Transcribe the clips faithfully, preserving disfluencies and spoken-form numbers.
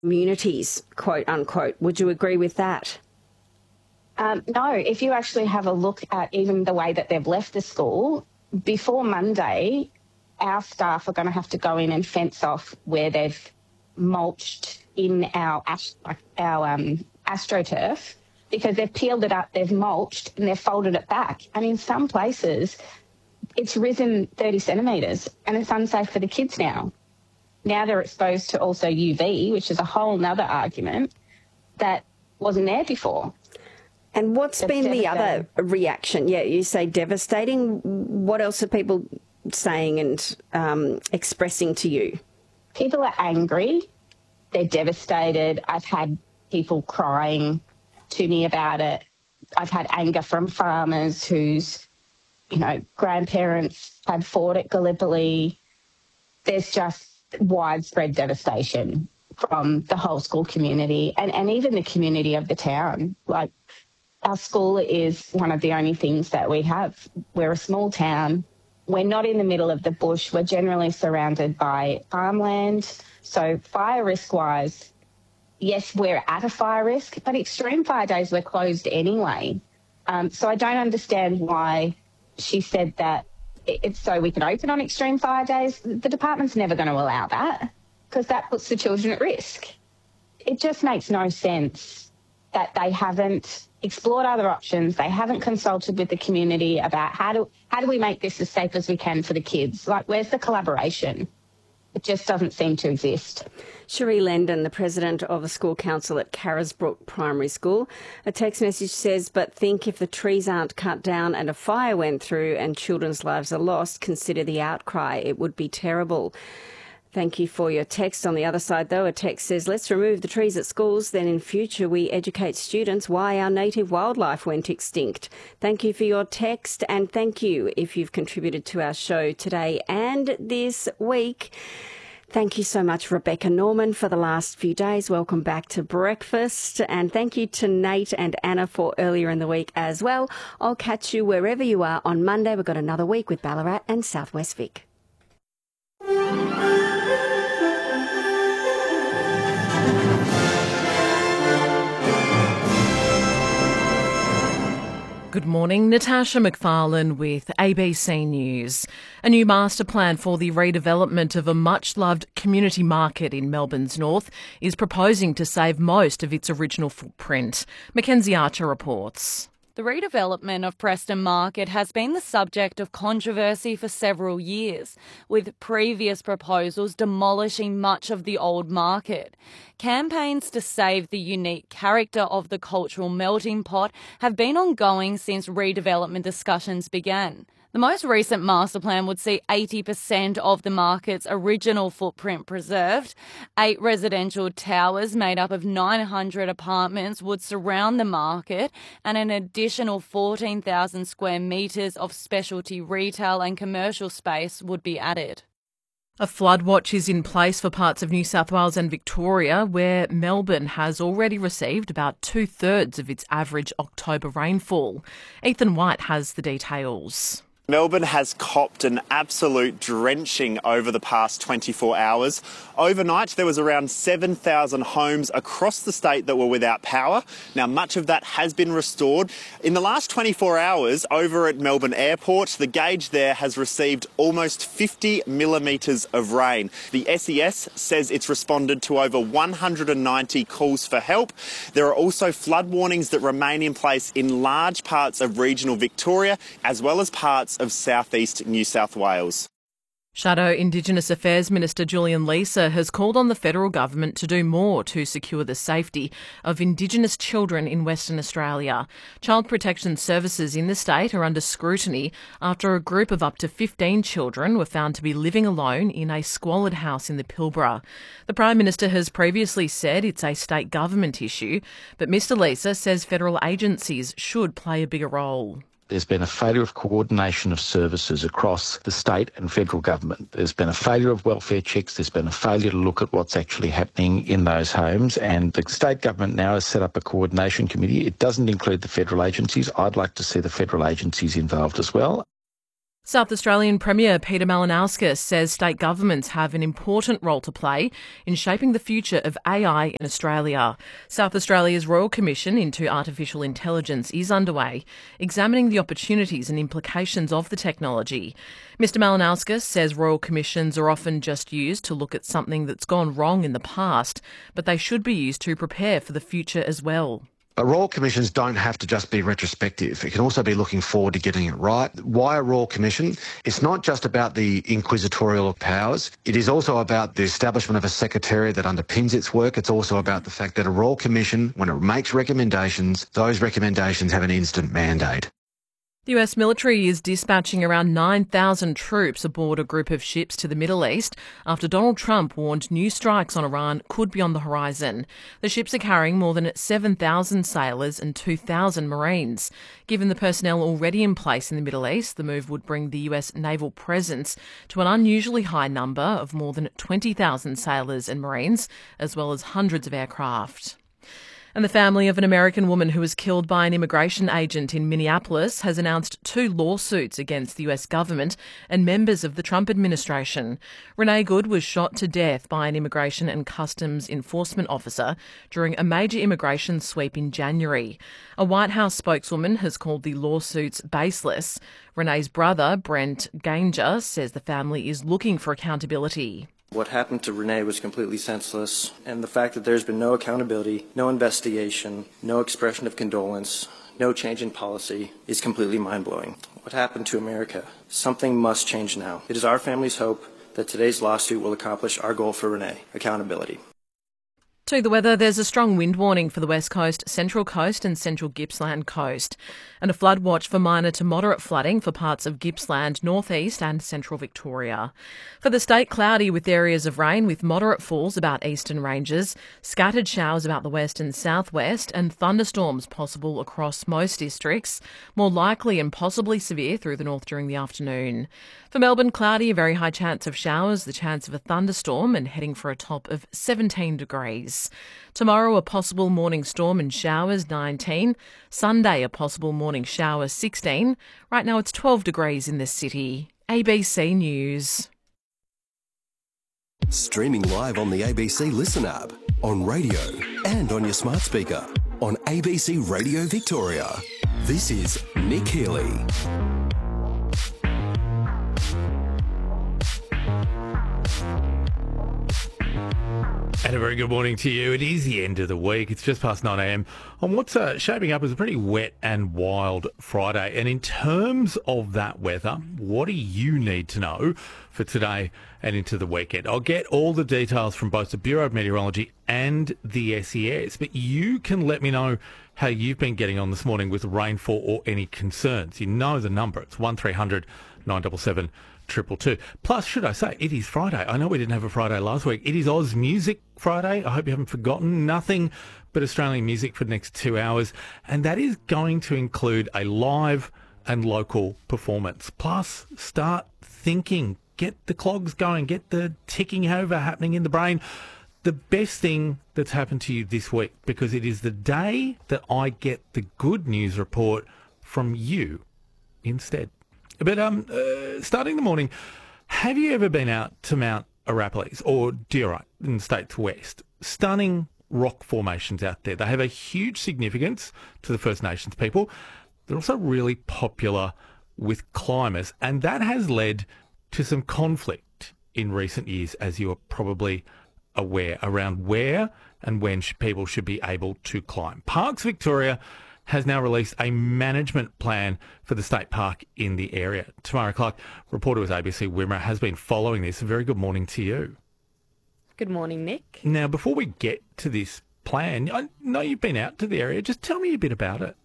communities, quote unquote. Would you agree with that? Um, no, if you actually have a look at even the way that they've left the school, before Monday, our staff are going to have to go in and fence off where they've mulched in our our um, AstroTurf, because they've peeled it up, they've mulched and they've folded it back. And in some places, it's risen thirty centimetres and it's unsafe for the kids now. Now they're exposed to also U V, which is a whole nother argument that wasn't there before. And what's been the other reaction? Yeah, you say devastating. What else are people saying and um, expressing to you? People are angry. They're devastated. I've had people crying to me about it. I've had anger from farmers whose, you know, grandparents had fought at Gallipoli. There's just widespread devastation from the whole school community and, and even the community of the town. Like, our school is one of the only things that we have. We're a small town. We're not in the middle of the bush. We're generally surrounded by farmland. So fire risk-wise, yes, we're at a fire risk, but extreme fire days we're closed anyway. Um, so I don't understand why she said that it's so we can open on extreme fire days. The department's never going to allow that because that puts the children at risk. It just makes no sense that they haven't explored other options. They haven't consulted with the community about how do how do we make this as safe as we can for the kids? Like, where's the collaboration? It just doesn't seem to exist. Cherie Lendon, the president of the school council at Carisbrook Primary School. A text message says, but think if the trees aren't cut down and a fire went through and children's lives are lost, consider the outcry. It would be terrible. Thank you for your text. On the other side, though, a text says, let's remove the trees at schools, then in future we educate students why our native wildlife went extinct. Thank you for your text, and thank you if you've contributed to our show today and this week. Thank you so much, Rebecca Norman, for the last few days. Welcome back to breakfast. And thank you to Nate and Anna for earlier in the week as well. I'll catch you wherever you are on Monday. We've got another week with Ballarat and South West Vic. Good morning, Natasha McFarlane with A B C News. A new master plan for the redevelopment of a much-loved community market in Melbourne's north is proposing to save most of its original footprint. Mackenzie Archer reports. The redevelopment of Preston Market has been the subject of controversy for several years, with previous proposals demolishing much of the old market. Campaigns to save the unique character of the cultural melting pot have been ongoing since redevelopment discussions began. The most recent master plan would see eighty percent of the market's original footprint preserved. Eight residential towers made up of nine hundred apartments would surround the market, and an additional fourteen thousand square metres of specialty retail and commercial space would be added. A flood watch is in place for parts of New South Wales and Victoria, where Melbourne has already received about two-thirds of its average October rainfall. Ethan White has the details. Melbourne has copped an absolute drenching over the past twenty-four hours. Overnight, there was around seven thousand homes across the state that were without power. Now, much of that has been restored. In the last twenty-four hours, over at Melbourne Airport, the gauge there has received almost fifty millimetres of rain. The S E S says it's responded to over one hundred ninety calls for help. There are also flood warnings that remain in place in large parts of regional Victoria, as well as parts of southeast New South Wales. Shadow Indigenous Affairs Minister Julian Leeser has called on the federal government to do more to secure the safety of Indigenous children in Western Australia. Child protection services in the state are under scrutiny after a group of up to fifteen children were found to be living alone in a squalid house in the Pilbara. The Prime Minister has previously said it's a state government issue, but Mr Leeser says federal agencies should play a bigger role. There's been a failure of coordination of services across the state and federal government. There's been a failure of welfare checks. There's been a failure to look at what's actually happening in those homes. And the state government now has set up a coordination committee. It doesn't include the federal agencies. I'd like to see the federal agencies involved as well. South Australian Premier Peter Malinauskas says state governments have an important role to play in shaping the future of A I in Australia. South Australia's Royal Commission into Artificial Intelligence is underway, examining the opportunities and implications of the technology. Mister Malinauskas says Royal Commissions are often just used to look at something that's gone wrong in the past, but they should be used to prepare for the future as well. But Royal Commissions don't have to just be retrospective. It can also be looking forward to getting it right. Why a Royal Commission? It's not just about the inquisitorial powers. It is also about the establishment of a secretariat that underpins its work. It's also about the fact that a Royal Commission, when it makes recommendations, those recommendations have an instant mandate. The U S military is dispatching around nine thousand troops aboard a group of ships to the Middle East after Donald Trump warned new strikes on Iran could be on the horizon. The ships are carrying more than seven thousand sailors and two thousand Marines. Given the personnel already in place in the Middle East, the move would bring the U S naval presence to an unusually high number of more than twenty thousand sailors and Marines, as well as hundreds of aircraft. And the family of an American woman who was killed by an immigration agent in Minneapolis has announced two lawsuits against the U S government and members of the Trump administration. Renee Good was shot to death by an immigration and customs enforcement officer during a major immigration sweep in January. A White House spokeswoman has called the lawsuits baseless. Renee's brother, Brent Ganger, says the family is looking for accountability. What happened to Renee was completely senseless, and the fact that there's been no accountability, no investigation, no expression of condolence, no change in policy is completely mind-blowing. What happened to America? Something must change now. It is our family's hope that today's lawsuit will accomplish our goal for Renee, accountability. To the weather, there's a strong wind warning for the West Coast, Central Coast and Central Gippsland Coast, and a flood watch for minor to moderate flooding for parts of Gippsland, northeast and central Victoria. For the state, cloudy with areas of rain with moderate falls about eastern ranges, scattered showers about the west and southwest, and thunderstorms possible across most districts, more likely and possibly severe through the north during the afternoon. For Melbourne, cloudy, a very high chance of showers, the chance of a thunderstorm, and heading for a top of seventeen degrees. Tomorrow, a possible morning storm and showers, nineteen. Sunday, a possible morning shower, sixteen. Right now, it's twelve degrees in this city. A B C News. Streaming live on the A B C Listen app, on radio and on your smart speaker, on A B C Radio Victoria. This is Nick Healy. And a very good morning to you. It is the end of the week. It's just past nine a m on what's uh, shaping up as a pretty wet and wild Friday. And in terms of that weather, what do you need to know for today and into the weekend? I'll get all the details from both the Bureau of Meteorology and the S E S, but you can let me know how you've been getting on this morning with rainfall or any concerns. You know the number. It's one three hundred nine seven seven triple two. Plus, should I say, it is Friday. I know we didn't have a Friday last week. It is Oz Music Friday. I hope you haven't forgotten. Nothing but Australian music for the next two hours. And that is going to include a live and local performance. Plus, start thinking. Get the clogs going. Get the ticking over happening in the brain. The best thing that's happened to you this week, because it is the day that I get the good news report from you instead. But um, uh, starting the morning, have you ever been out to Mount Arapiles or Diorite in the state's west? Stunning rock formations out there. They have a huge significance to the First Nations people. They're also really popular with climbers, and that has led to some conflict in recent years, as you are probably aware, around where and when people should be able to climb. Parks Victoria has now released a management plan for the state park in the area. Tamara Clark, reporter with A B C Wimmera, has been following this. A very good morning to you. Good morning, Nick. Now, before we get to this plan, I know you've been out to the area. Just tell me a bit about it.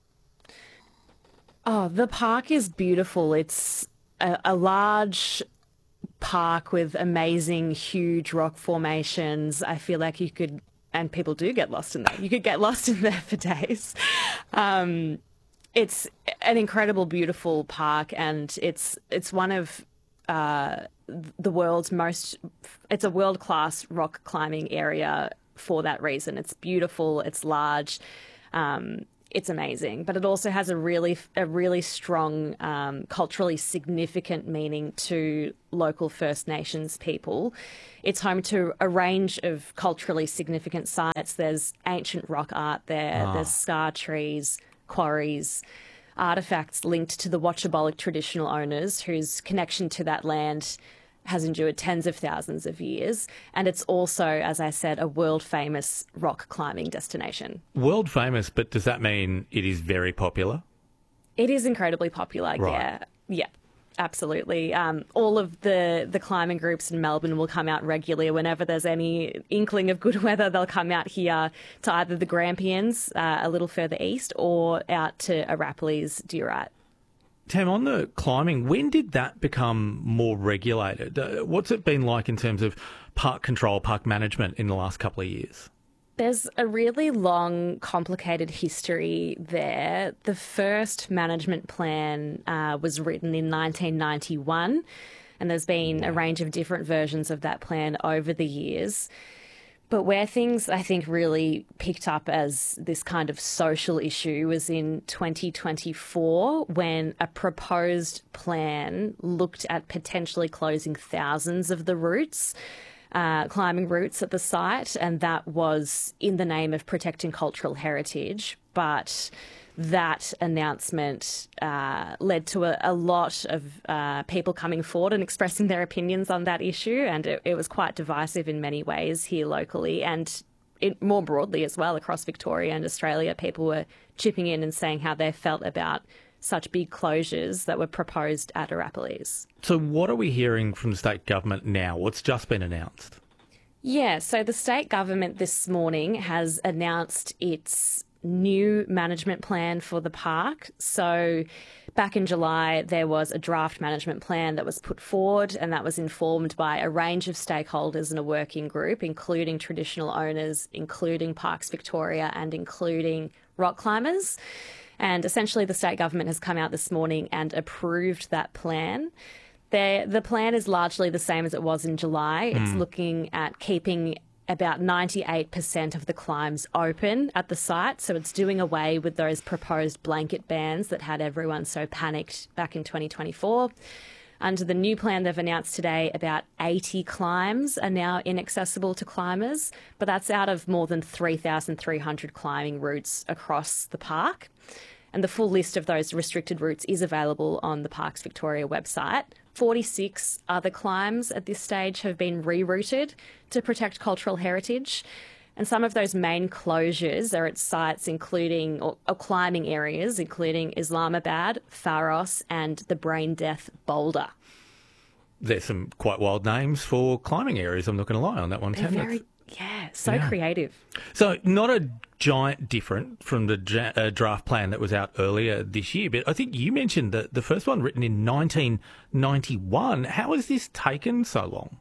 Oh, the park is beautiful. It's a, a large park with amazing, huge rock formations. I feel like you could... and people do get lost in there. You could get lost in there for days. Um, it's an incredible, beautiful park, and it's it's one of uh, the world's most. It's a world-class rock climbing area for that reason. It's beautiful. It's large. Um, it's amazing, but it also has a really a really strong um, culturally significant meaning to local First Nations people. It's home to a range of culturally significant sites. There's ancient rock art there, Ah. there's scar trees, quarries, artefacts linked to the Watchabolic traditional owners whose connection to that land has endured tens of thousands of years. And it's also, as I said, a world-famous rock climbing destination. World famous, but does that mean it is very popular? It is incredibly popular, Right. yeah. Yeah, absolutely. Um, all of the, the climbing groups in Melbourne will come out regularly. Whenever there's any inkling of good weather, they'll come out here to either the Grampians, uh, a little further east, or out to Arapiles, Durat. Tam, on the climbing, when did that become more regulated? Uh, what's it been like in terms of park control, park management in the last couple of years? There's a really long, complicated history there. The first management plan uh, was written in nineteen ninety-one, and there's been a range of different versions of that plan over the years. But where things, I think, really picked up as this kind of social issue was in twenty twenty-four, when a proposed plan looked at potentially closing thousands of the routes, uh, climbing routes at the site, and that was in the name of protecting cultural heritage. But that announcement uh, led to a, a lot of uh, people coming forward and expressing their opinions on that issue, and it, it was quite divisive in many ways here locally and it, more broadly as well across Victoria and Australia. People were chipping in and saying how they felt about such big closures that were proposed at Arapiles. So what are we hearing from the state government now? What's just been announced? Yeah, so the state government this morning has announced its new management plan for the park. So back in July, there was a draft management plan that was put forward, and that was informed by a range of stakeholders in a working group, including traditional owners, including Parks Victoria, and including rock climbers. And essentially the state government has come out this morning and approved that plan. The, the plan is largely the same as it was in July. It's looking at keeping about ninety-eight percent of the climbs open at the site. So it's doing away with those proposed blanket bans that had everyone so panicked back in twenty twenty-four. Under the new plan they've announced today, about eighty climbs are now inaccessible to climbers, but that's out of more than three thousand three hundred climbing routes across the park. And the full list of those restricted routes is available on the Parks Victoria website. forty-six other climbs at this stage have been rerouted to protect cultural heritage. And some of those main closures are at sites including, or, or climbing areas, including Islamabad, Pharos, and the Brain Death Boulder. There's some quite wild names for climbing areas, I'm not going to lie on that one. They're Tam. very, yeah, so Yeah. creative. So not a giant different from the ja- uh, draft plan that was out earlier this year, but I think you mentioned the, the first one written in nineteen ninety-one. How has this taken so long?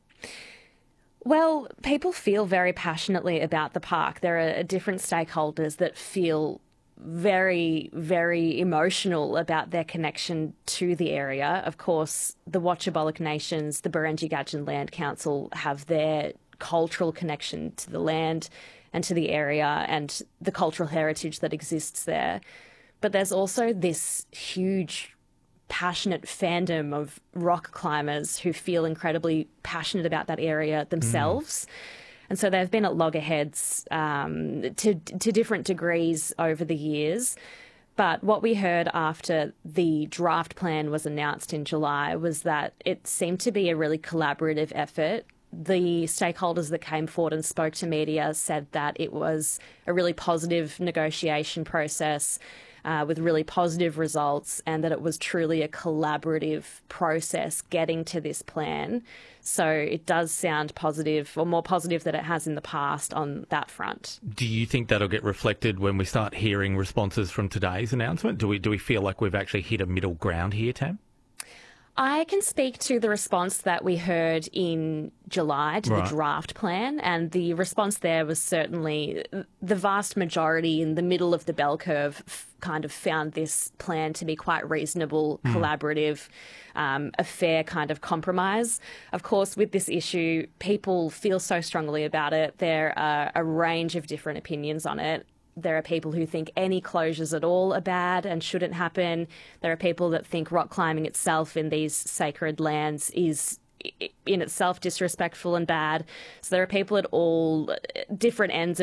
Well, people feel very passionately about the park. There are different stakeholders that feel very, very emotional about their connection to the area. Of course, the Watchabolic Nations, the Barangi Gadjin Land Council have their cultural connection to the land and to the area and the cultural heritage that exists there. But there's also this huge passionate fandom of rock climbers who feel incredibly passionate about that area themselves. Mm. And so they've been at loggerheads um, to, to different degrees over the years. But what we heard after the draft plan was announced in July was that it seemed to be a really collaborative effort. The stakeholders that came forward and spoke to media said that it was a really positive negotiation process uh, with really positive results, and that it was truly a collaborative process getting to this plan. So it does sound positive, or more positive than it has in the past on that front. Do you think that'll get reflected when we start hearing responses from today's announcement? Do we do we feel like we've actually hit a middle ground here, Tam? I can speak to the response that we heard in July to Right. the draft plan, and the response there was certainly the vast majority in the middle of the bell curve f- kind of found this plan to be quite reasonable, mm. collaborative, um, a fair kind of compromise. Of course, with this issue, people feel so strongly about it. There are a range of different opinions on it. There are people who think any closures at all are bad and shouldn't happen. There are people that think rock climbing itself in these sacred lands is in itself disrespectful and bad. So there are people at all different ends